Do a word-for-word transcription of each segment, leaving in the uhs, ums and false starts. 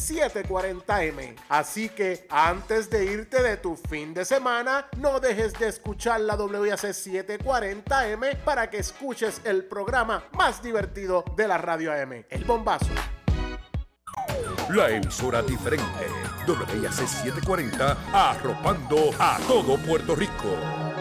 setecientos cuarenta eme. Así que antes de irte de tu fin de semana, no dejes de escuchar la W A C setecientos cuarenta eme para que escuches el programa más divertido de la radio A M, El Bombazo. La emisora diferente, W A C setecientos cuarenta, arropando a todo Puerto Rico.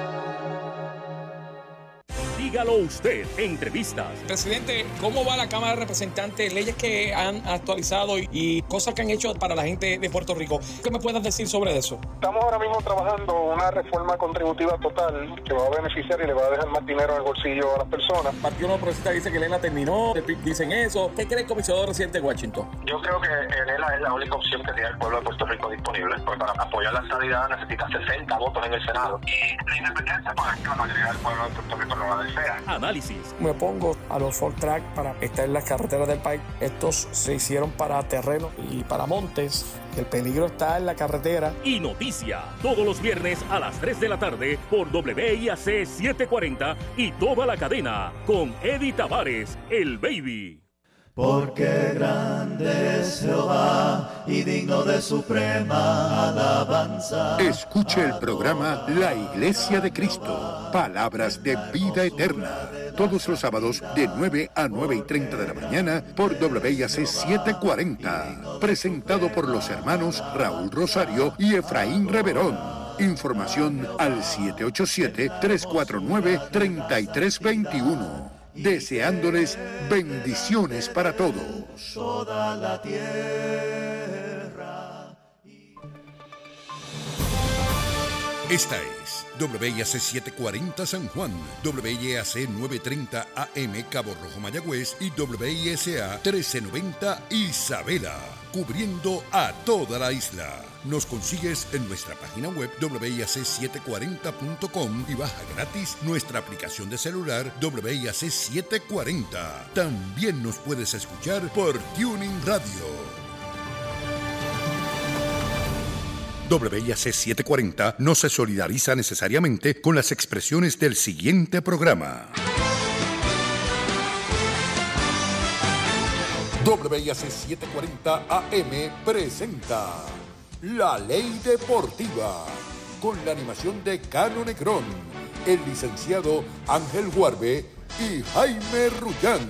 Dígalo usted, entrevistas. Presidente, ¿cómo va la Cámara de Representantes? Leyes que han actualizado y, y cosas que han hecho para la gente de Puerto Rico. ¿Qué me puedes decir sobre eso? Estamos ahora mismo trabajando una reforma contributiva total que va a beneficiar y le va a dejar más dinero en el bolsillo a las personas. El Partido Nuevo Progresista dice que Lela terminó, dicen eso. ¿Qué cree el comisionado residente de Washington? Yo creo que Lela es la única opción que tiene el pueblo de Puerto Rico disponible, porque para apoyar la estadidad necesita sesenta votos en el Senado. Y la independencia, pues es que la mayoría del pueblo de Puerto Rico no la desea. Análisis. Me pongo a los Ford Track para estar en las carreteras del país. Estos se hicieron para terreno y para montes. El peligro está en la carretera. Y noticia, todos los viernes a las tres de la tarde por W I A C setecientos cuarenta y toda la cadena con Eddie Tavares, el Baby. Porque grande es Jehová y digno de suprema alabanza. Escuche el programa La Iglesia de Cristo, palabras de vida eterna, todos los sábados de nueve a nueve y treinta de la mañana por W I A C setecientos cuarenta, presentado por los hermanos Raúl Rosario y Efraín Reverón. Información al siete ocho siete, tres cuatro nueve, tres tres dos uno. Deseándoles bendiciones para todos. Toda la tierra. Esta es W I A C setecientos cuarenta San Juan, W I A C novecientos treinta A M Cabo Rojo Mayagüez y W I S A trece noventa Isabela, cubriendo a toda la isla. Nos consigues en nuestra página web W I A C setecientos cuarenta punto com y baja gratis nuestra aplicación de celular W I A C setecientos cuarenta. También nos puedes escuchar por Tuning Radio. W I A C setecientos cuarenta no se solidariza necesariamente con las expresiones del siguiente programa. W I A C setecientos cuarenta A M presenta La Ley Deportiva, con la animación de Cano Negrón, el licenciado Ángel Guarbe y Jaime Rullán.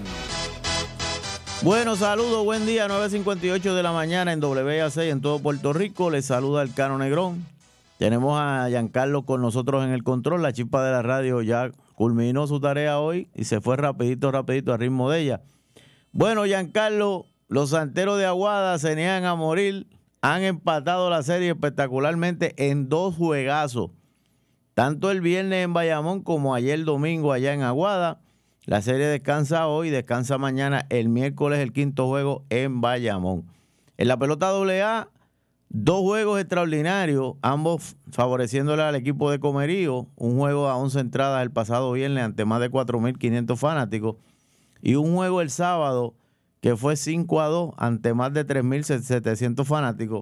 Bueno, saludos, buen día, nueve cincuenta y ocho de la mañana en W I A C en todo Puerto Rico. Les saluda el Cano Negrón. Tenemos a Giancarlo con nosotros en el control. La chispa de la radio ya culminó su tarea hoy y se fue rapidito, rapidito al ritmo de ella. Bueno, Giancarlo, los santeros de Aguada se niegan a morir. Han empatado la serie espectacularmente en dos juegazos. Tanto el viernes en Bayamón como ayer domingo allá en Aguada. La serie descansa hoy, descansa mañana, el miércoles el quinto juego en Bayamón. En la pelota doble A, dos juegos extraordinarios, ambos favoreciéndole al equipo de Comerío. Un juego a once entradas el pasado viernes ante más de cuatro mil quinientos fanáticos. Y un juego el sábado que fue cinco a dos ante más de tres mil setecientos fanáticos.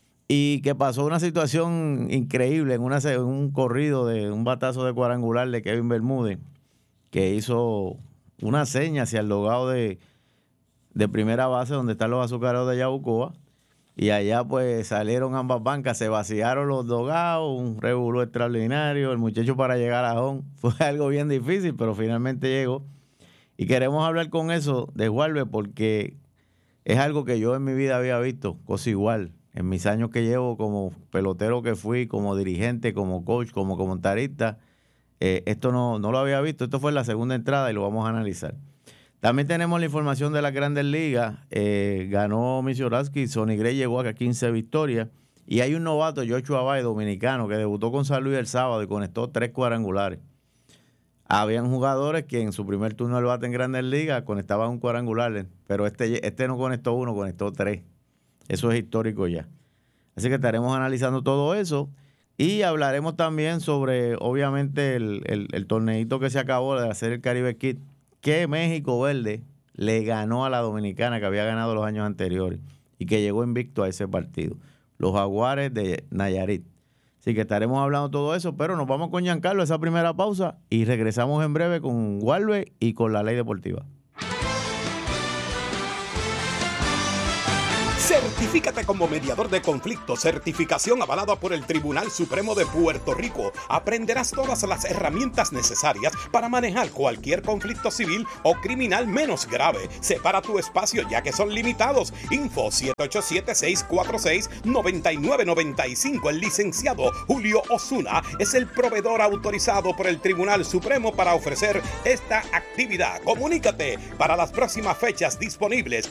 Y que pasó una situación increíble en, una, en un corrido de un batazo de cuadrangular de Kevin Bermúdez, que hizo una seña hacia el dogado de, de primera base donde están los azucareros de Yabucoa, y allá pues salieron ambas bancas, se vaciaron los dogados, un revolú extraordinario, el muchacho para llegar a home fue algo bien difícil, pero finalmente llegó, y queremos hablar con eso de Guarbe porque es algo que yo en mi vida había visto, cosa igual, en mis años que llevo como pelotero que fui, como dirigente, como coach, como comentarista. Eh, esto no, no lo había visto, esto fue la segunda entrada y lo vamos a analizar. También tenemos la información de las Grandes Ligas. Eh, ganó Misioraski, Sonny Gray llegó a quince victorias y hay un novato, Joshua Baez, dominicano, que debutó con San Luis el sábado y conectó tres cuadrangulares. Habían jugadores que en su primer turno al bate en Grandes Ligas conectaban un cuadrangular, pero este, este no conectó uno, conectó tres. Eso es histórico ya. Así que estaremos analizando todo eso. Y hablaremos también sobre, obviamente, el, el, el torneito que se acabó de hacer el Caribe Kid, que México Verde le ganó a la Dominicana, que había ganado los años anteriores, y que llegó invicto a ese partido. Los Jaguares de Nayarit. Así que estaremos hablando de todo eso, pero nos vamos con Giancarlo, esa primera pausa, y regresamos en breve con Guarbe y con la Ley Deportiva. Certifícate como mediador de conflictos, certificación avalada por el Tribunal Supremo de Puerto Rico. Aprenderás todas las herramientas necesarias para manejar cualquier conflicto civil o criminal menos grave. Separa tu espacio ya que son limitados. Info siete ocho siete, seis cuatro seis, nueve nueve nueve cinco. El licenciado Julio Osuna es el proveedor autorizado por el Tribunal Supremo para ofrecer esta actividad. Comunícate para las próximas fechas disponibles